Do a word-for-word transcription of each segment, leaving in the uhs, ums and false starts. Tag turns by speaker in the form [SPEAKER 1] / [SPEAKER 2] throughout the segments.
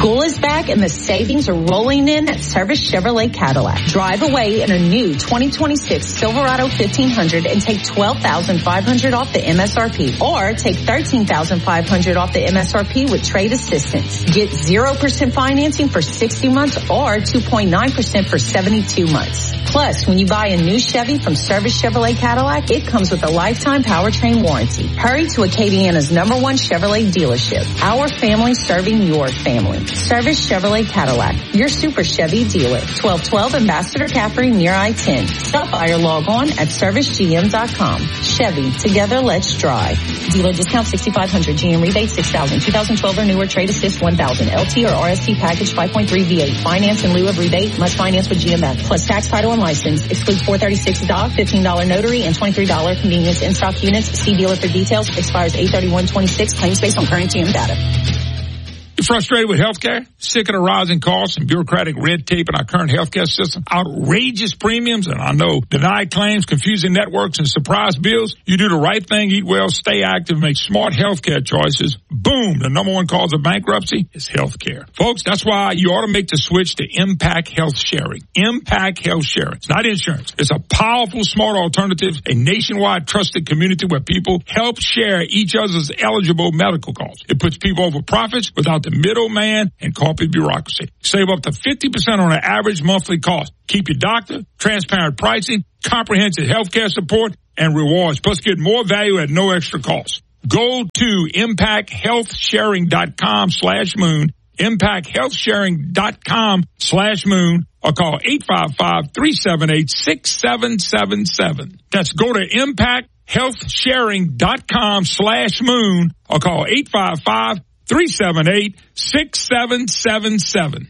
[SPEAKER 1] School is back and the savings are rolling in at Service Chevrolet Cadillac. Drive away in a new twenty twenty-six Silverado fifteen hundred and take twelve thousand five hundred dollars off the M S R P, or take thirteen thousand five hundred dollars off the M S R P with trade assistance. Get zero percent financing for sixty months or two point nine percent for seventy-two months. Plus, when you buy a new Chevy from Service Chevrolet Cadillac, it comes with a lifetime powertrain warranty. Hurry to Acadiana's number one Chevrolet dealership. Our family serving your family. Service Chevrolet Cadillac, your Super Chevy dealer. twelve twelve Ambassador Caffrey near I ten. Stop by or log on at service g m dot com. Chevy, together let's drive. Dealer discount sixty-five hundred, G M rebate six thousand, two thousand twelve or newer, trade assist one thousand, L T or R S T package five point three V eight. Finance in lieu of rebate, must finance with G M F. Plus tax, title, and license. Excludes four thirty-six D O C, fifteen dollars notary, and twenty-three dollars convenience in stock units. See dealer for details. Expires eight thirty-one twenty-six. Claims based on current G M data.
[SPEAKER 2] You're frustrated with healthcare? Sick of the rising costs and bureaucratic red tape in our current healthcare system? Outrageous premiums and I know denied claims, confusing networks, and surprise bills? You do the right thing, eat well, stay active, make smart healthcare choices. Boom! The number one cause of bankruptcy is healthcare. Folks, that's why you ought to make the switch to Impact Health Sharing. Impact Health Sharing. It's not insurance. It's a powerful, smart alternative, a nationwide trusted community where people help share each other's eligible medical costs. It puts people over profits without the middleman and corporate bureaucracy. Save up to fifty percent on an average monthly cost. Keep your doctor, transparent pricing, comprehensive health care support, and rewards. Plus get more value at no extra cost. Go to impact health sharing dot com slash moon, impact health sharing dot com slash moon, or call eight five five, three seven eight, six seven seven seven. That's go to impact health sharing dot com slash moon, or call eight five five, three seven eight, six seven seven seven.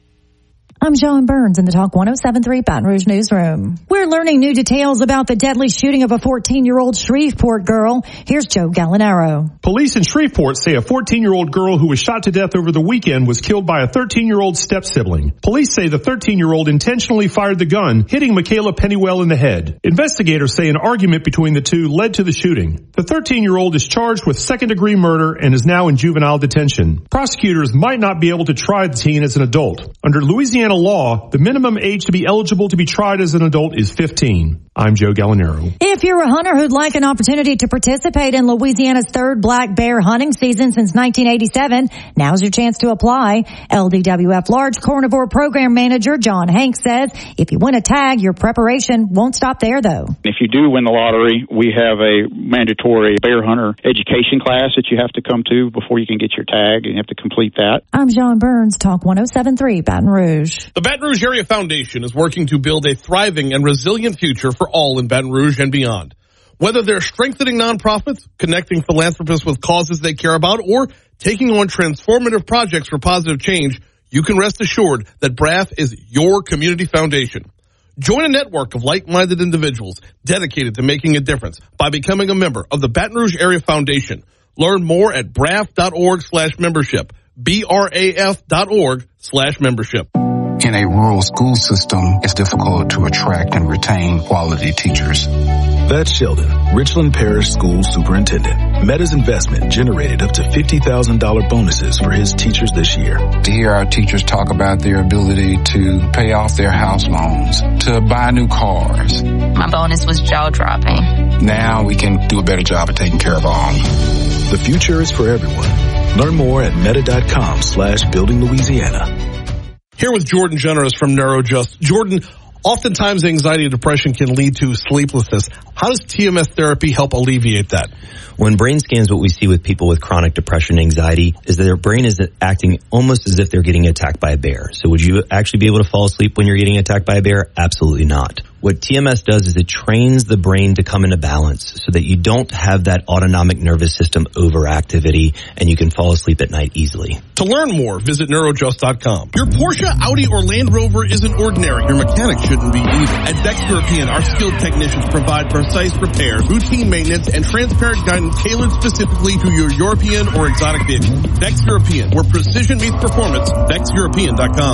[SPEAKER 3] I'm John Burns in the Talk one oh seven point three Baton Rouge Newsroom. We're learning new details about the deadly shooting of a fourteen-year-old Shreveport girl. Here's Joe Gallinaro.
[SPEAKER 4] Police in Shreveport say a fourteen-year-old girl who was shot to death over the weekend was killed by a thirteen-year-old step-sibling. Police say the thirteen-year-old intentionally fired the gun, hitting Michaela Pennywell in the head. Investigators say an argument between the two led to the shooting. The thirteen-year-old is charged with second-degree murder and is now in juvenile detention. Prosecutors might not be able to try the teen as an adult. Under Louisiana law, the minimum age to be eligible to be tried as an adult is fifteen. I'm Joe Gallinaro.
[SPEAKER 3] If you're a hunter who'd like an opportunity to participate in Louisiana's third black bear hunting season since nineteen eighty-seven, now's your chance to apply. L D W F Large Carnivore Program Manager John Hanks says if you win a tag, your preparation won't stop there, though.
[SPEAKER 5] If you do win the lottery, we have a mandatory bear hunter education class that you have to come to before you can get your tag, and you have to complete that.
[SPEAKER 3] I'm John Burns, Talk one oh seven point three Baton Rouge.
[SPEAKER 6] The Baton Rouge Area Foundation is working to build a thriving and resilient future for all in Baton Rouge and beyond. Whether they're strengthening nonprofits, connecting philanthropists with causes they care about, or taking on transformative projects for positive change, you can rest assured that B R A F is your community foundation. Join a network of like-minded individuals dedicated to making a difference by becoming a member of the Baton Rouge Area Foundation. Learn more at braf.org slash membership. B R A F dot org slash membership.
[SPEAKER 7] In a rural school system, it's difficult to attract and retain quality teachers.
[SPEAKER 8] That's Sheldon, Richland Parish School Superintendent. Meta's investment generated up to fifty thousand dollars bonuses for his teachers this year.
[SPEAKER 7] To hear our teachers talk about their ability to pay off their house loans, to buy new cars.
[SPEAKER 9] My bonus was jaw-dropping.
[SPEAKER 7] Now we can do a better job of taking care of our own.
[SPEAKER 8] The future is for everyone. Learn more at meta.com slash building Louisiana.
[SPEAKER 6] Here with Jordan Generous from NeuroJust. Jordan, oftentimes anxiety and depression can lead to sleeplessness. How does T M S therapy help alleviate that?
[SPEAKER 10] When brain scans, what we see with people with chronic depression and anxiety is that their brain is acting almost as if they're getting attacked by a bear. So would you actually be able to fall asleep when you're getting attacked by a bear? Absolutely not. What T M S does is it trains the brain to come into balance so that you don't have that autonomic nervous system overactivity and you can fall asleep at night easily.
[SPEAKER 6] To learn more, visit neurojust dot com. Your Porsche, Audi, or Land Rover isn't ordinary. Your mechanic shouldn't be either. At Vex European, our skilled technicians provide precise repairs, routine maintenance, and transparent guidance tailored specifically to your European or exotic vehicle. Vex European, where precision meets performance. Vex European dot com.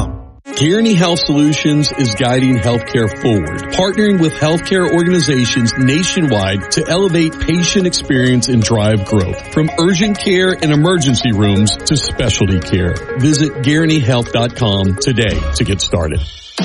[SPEAKER 11] Guaranty Health Solutions is guiding healthcare forward, partnering with healthcare organizations nationwide to elevate patient experience and drive growth, from urgent care and emergency rooms to specialty care. Visit guaranty health dot com today to get started.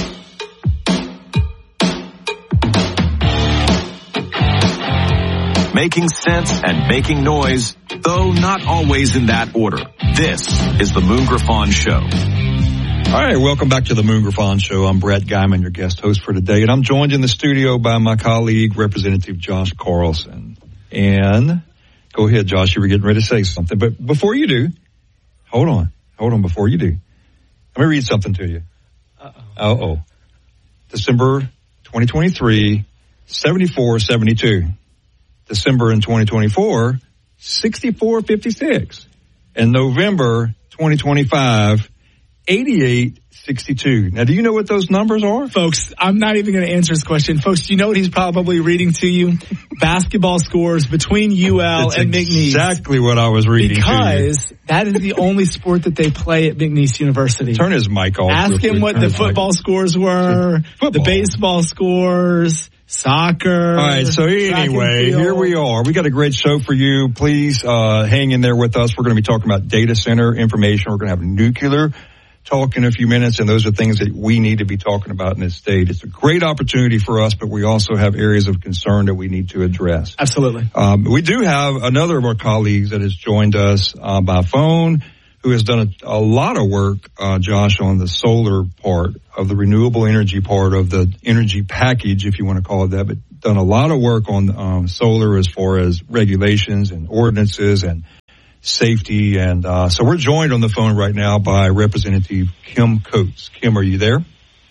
[SPEAKER 12] Making sense and making noise, though not always in that order. This is the Moon Griffon Show.
[SPEAKER 13] All right, welcome back to the Moon Griffon Show. I'm Brett Guyman, your guest host for today, and I'm joined in the studio by my colleague, Representative Josh Carlson. And go ahead, Josh, you were getting ready to say something. But before you do, hold on, hold on, before you do, let me read something to you. Uh-oh. Uh-oh. December twenty twenty-three, seventy-four seventy-two. December in twenty twenty-four, sixty-four fifty-six. And November twenty twenty-five, eighty-eight sixty-two. Now, do you know what those numbers are?
[SPEAKER 14] Folks, I'm not even going to answer this question. Folks, do you know what he's probably reading to you? Basketball scores between U L
[SPEAKER 13] That's
[SPEAKER 14] and McNeese.
[SPEAKER 13] Exactly what I was reading
[SPEAKER 14] because
[SPEAKER 13] to you.
[SPEAKER 14] that is the only sport that they play at McNeese University.
[SPEAKER 13] Turn his mic off.
[SPEAKER 14] Ask him what the football mic. scores were, football. the baseball scores, soccer.
[SPEAKER 13] All right, so anyway, here we are. We got a great show for you. Please uh hang in there with us. We're going to be talking about data center information. We're going to have nuclear talk in a few minutes, and those are things that we need to be talking about in this state. It's a great opportunity for us, but we also have areas of concern that we need to address.
[SPEAKER 14] Absolutely.
[SPEAKER 13] Um, we do have another of our colleagues that has joined us uh, by phone, who has done a, a lot of work, uh, Josh, on the solar part of the renewable energy part of the energy package, if you want to call it that, but done a lot of work on um, solar as far as regulations and ordinances and safety. And uh, so we're joined on the phone right now by Representative Kim Coates. Kim, are you there?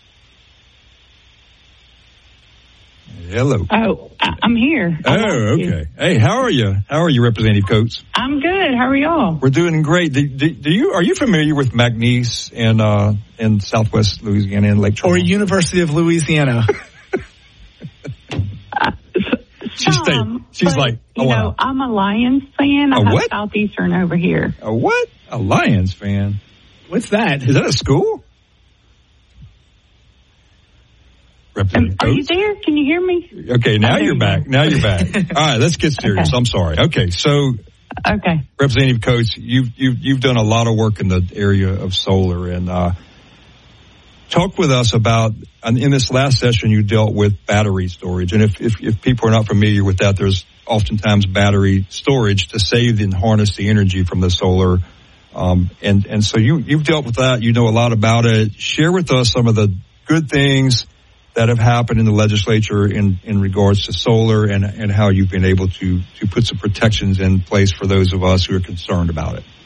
[SPEAKER 13] Hello.
[SPEAKER 15] Oh, I'm here.
[SPEAKER 13] Oh, okay. Hey, how are you? How are you, Representative Coates?
[SPEAKER 15] I'm good. How are y'all?
[SPEAKER 13] We're doing great. Do, do, do you are you familiar with McNeese and uh, in Southwest Louisiana and Lake Charles?
[SPEAKER 14] Or University of Louisiana?
[SPEAKER 15] uh,
[SPEAKER 13] She's,
[SPEAKER 15] Some,
[SPEAKER 13] she's
[SPEAKER 15] but,
[SPEAKER 13] like, oh,
[SPEAKER 15] you know,
[SPEAKER 13] wow.
[SPEAKER 15] I'm a Lions fan. I
[SPEAKER 13] A
[SPEAKER 15] have
[SPEAKER 13] what?
[SPEAKER 15] Southeastern over here.
[SPEAKER 13] A what? A Lions fan?
[SPEAKER 14] What's that?
[SPEAKER 13] Is that a school?
[SPEAKER 15] Um, are you there? Can you hear me?
[SPEAKER 13] Okay, now
[SPEAKER 15] oh,
[SPEAKER 13] you're back. Now you're back. All right, let's get serious. Okay. I'm sorry. Okay, so
[SPEAKER 15] okay,
[SPEAKER 13] Representative Coates, you've you've you've done a lot of work in the area of solar, and uh, talk with us about. In this last session, you dealt with battery storage, and if, if if people are not familiar with that, there's oftentimes battery storage to save and harness the energy from the solar. Um, and and so you you've dealt with that. You know a lot about it. Share with us some of the good things that have happened in the legislature in, in regards to solar, and, and how you've been able to, to put some protections in place for those of us who are concerned about it.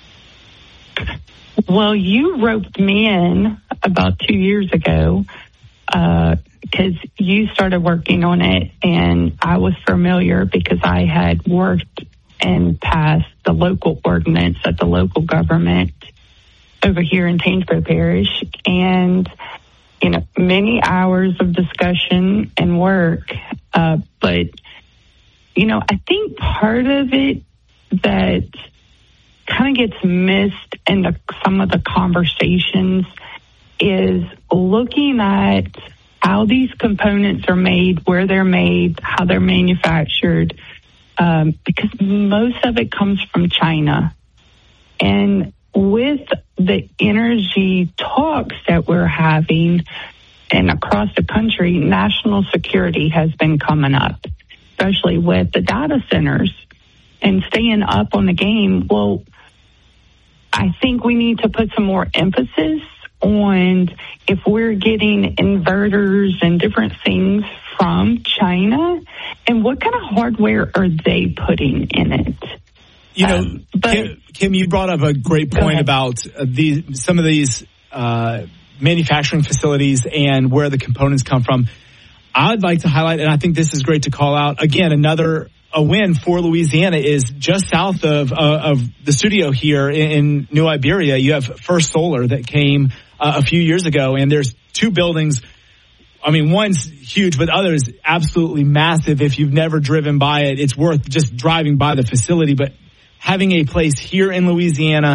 [SPEAKER 15] Well, you roped me in about two years ago because uh, you started working on it, and I was familiar because I had worked and passed the local ordinance at the local government over here in Tangipahoa Parish, and you know, many hours of discussion and work. Uh, but, you know, I think part of it that kind of gets missed in the, some of the conversations is looking at how these components are made, where they're made, how they're manufactured, um, because most of it comes from China. And with the energy talks that we're having and across the country, national security has been coming up, especially with the data centers and staying up on the game. Well, I think we need to put some more emphasis on if we're getting inverters and different things from China, and what kind of hardware are they putting in it?
[SPEAKER 14] You know, um, but, Kim, Kim, you brought up a great point about uh, these, some of these uh, manufacturing facilities and where the components come from. I'd like to highlight, and I think this is great to call out, again, another a win for Louisiana is just south of uh, of the studio here in, in New Iberia. You have First Solar that came uh, a few years ago, and there's two buildings. I mean, one's huge, but the other is absolutely massive. If you've never driven by it, it's worth just driving by the facility. But having a place here in Louisiana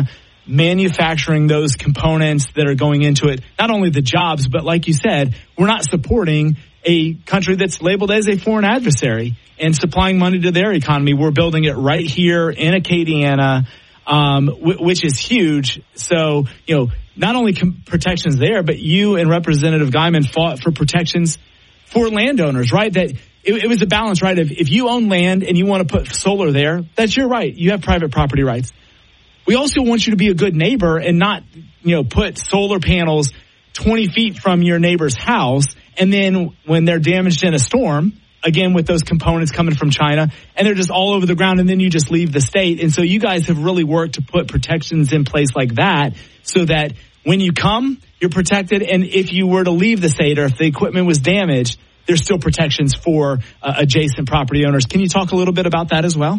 [SPEAKER 14] manufacturing those components that are going into it. Not only the jobs, but like you said, we're not supporting a country that's labeled as a foreign adversary and supplying money to their economy. We're building it right here in Acadiana, um, w- which is huge. So, you know, not only com- protections there, but you and Representative Guyman fought for protections for landowners, right? That it, it was a balance, right? If, if you own land and you want to put solar there, that's your right. You have private property rights. We also want you to be a good neighbor and not, you know, put solar panels twenty feet from your neighbor's house. And then when they're damaged in a storm, again, with those components coming from China, and they're just all over the ground, and then you just leave the state. And so you guys have really worked to put protections in place like that so that when you come, you're protected. And if you were to leave the state or if the equipment was damaged, there's still protections for uh, adjacent property owners. Can you talk a little bit about that as well?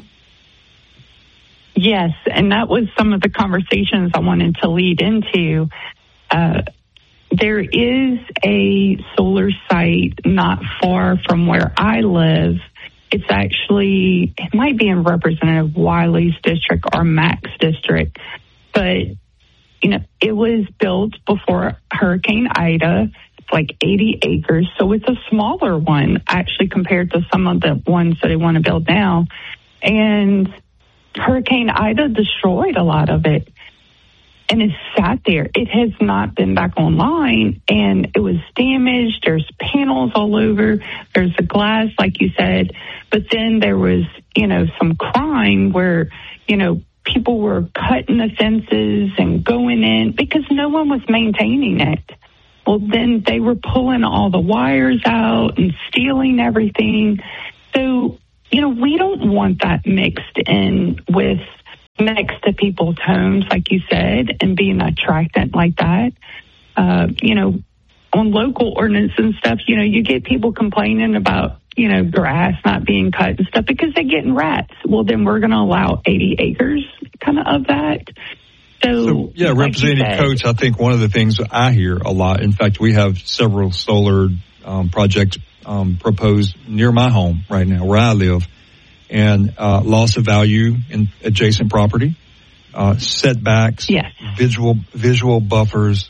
[SPEAKER 15] Yes, and that was some of the conversations I wanted to lead into. Uh, there is a solar site not far from where I live. It's actually, it might be in Representative Wiley's district or Mac's district, but, you know, it was built before Hurricane Ida. It's like eighty acres, so it's a smaller one, actually, compared to some of the ones that they want to build now. And Hurricane Ida destroyed a lot of it, and it sat there. It has not been back online, and it was damaged. There's panels all over. There's the glass, like you said. But then there was, you know, some crime where, you know, people were cutting the fences and going in because no one was maintaining it. Well, then they were pulling all the wires out and stealing everything. So, you know, we don't want that mixed in with next to people's homes, like you said, and being attractant like that. Uh, you know, on local ordinance and stuff, you know, you get people complaining about, you know, grass not being cut and stuff because they're getting rats. Well, then we're going to allow eighty acres kind of of that. So,
[SPEAKER 13] so yeah,
[SPEAKER 15] like
[SPEAKER 13] Representative Coates, I think one of the things I hear a lot, in fact, we have several solar um, projects Um, proposed near my home right now, where I live, and uh, loss of value in adjacent property, uh, setbacks,
[SPEAKER 15] yes.
[SPEAKER 13] visual visual buffers,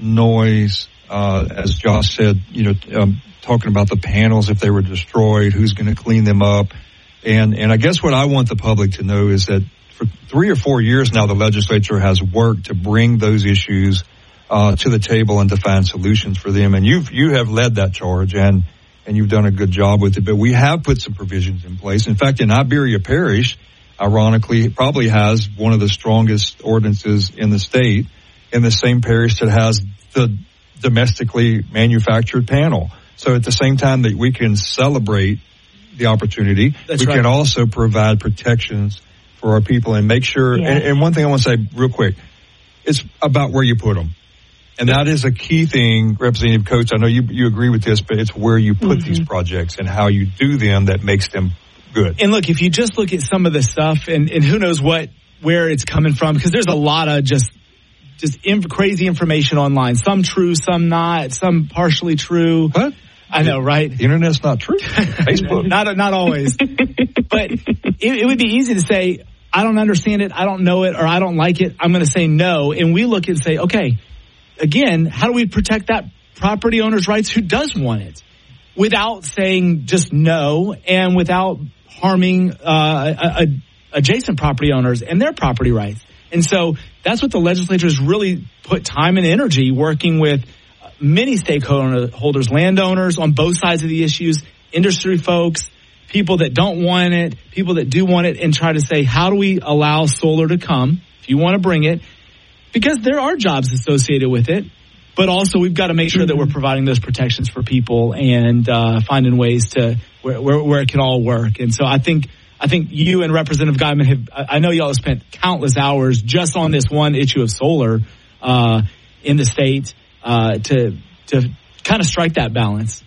[SPEAKER 13] noise. Uh, as Josh said, you know, um, talking about the panels if they were destroyed, who's going to clean them up, and and I guess what I want the public to know is that for three or four years now, the legislature has worked to bring those issues uh, to the table and to find solutions for them, and you've you have led that charge and. and you've done a good job with it. But we have put some provisions in place. In fact, in Iberia Parish, ironically, it probably has one of the strongest ordinances in the state, in the same parish that has the domestically manufactured panel. So at the same time that we can celebrate the opportunity,
[SPEAKER 14] That's
[SPEAKER 13] we
[SPEAKER 14] right.
[SPEAKER 13] can also provide protections for our people and make sure,
[SPEAKER 15] yeah.
[SPEAKER 13] and, and one thing I want to say real quick, it's about where you put them. And that is a key thing, Representative Coates. I know you you agree with this, but it's where you put
[SPEAKER 14] mm-hmm.
[SPEAKER 13] these projects and how you do them that makes them good.
[SPEAKER 14] And look, if you just look at some of the stuff, and, and who knows what where it's coming from, because there's a lot of just just inf- crazy information online. Some true, some not, some partially true.
[SPEAKER 13] What?
[SPEAKER 14] I know, right?
[SPEAKER 13] The internet's not true. Facebook,
[SPEAKER 14] not not always. But it, it would be easy to say, I don't understand it, I don't know it, or I don't like it. I'm going to say no, and we look and say, okay. Again, how do we protect that property owner's rights who does want it without saying just no and without harming uh, a, a, adjacent property owners and their property rights? And so that's what the legislature has really put time and energy working with many stakeholders, landowners on both sides of the issues, industry folks, people that don't want it, people that do want it, and try to say, how do we allow solar to come if you want to bring it? Because there are jobs associated with it, but also we've got to make sure that we're providing those protections for people and uh, finding ways to where, where, where it can all work. And so I think I think you and Representative Guyman have, I know y'all have spent countless hours just on this one issue of solar uh, in the state uh, to to kind of strike that balance.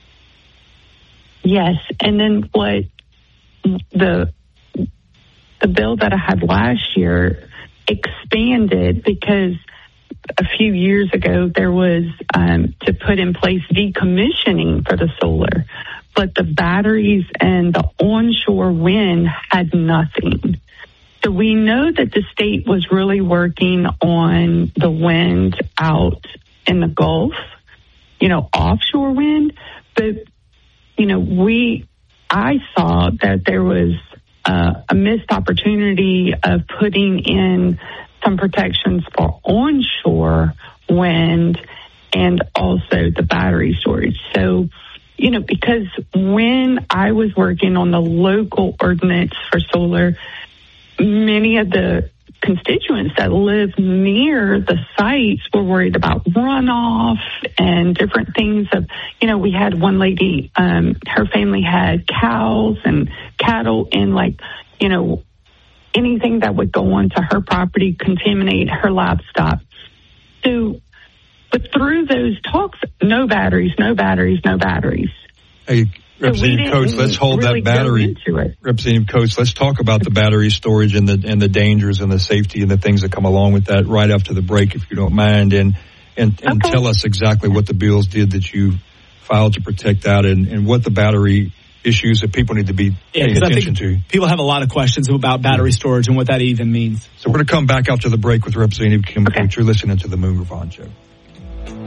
[SPEAKER 15] Yes, and then what the the bill that I had last year expanded because a few years ago there was um, to put in place decommissioning for the solar, but the batteries and the onshore wind had nothing. So we know that the state was really working on the wind out in the Gulf, you know, offshore wind. But, you know, we, I saw that there was uh, a missed opportunity of putting in some protections for onshore wind and also the battery storage. So, you know, because when I was working on the local ordinance for solar, many of the constituents that live near the sites were worried about runoff and different things of, you know, we had one lady, um, her family had cows and cattle and like, you know, anything that would go onto her property, contaminate her livestock. So, but through those talks, no batteries, no batteries, no batteries.
[SPEAKER 13] Hey, Representative so Coates, let's hold really that battery. Representative Coates, let's talk about the battery storage and the and the dangers and the safety and the things that come along with that right after the break, if you don't mind, and and, and okay. tell us exactly what the bills did that you filed to protect that, and, and what the battery issues that people need to be
[SPEAKER 14] yeah,
[SPEAKER 13] paying attention
[SPEAKER 14] I think
[SPEAKER 13] to.
[SPEAKER 14] People have a lot of questions about battery storage and what that even means.
[SPEAKER 13] So we're going to come back after the break with Representative Kim okay. Coates. You're listening to the Moon Griffon Show.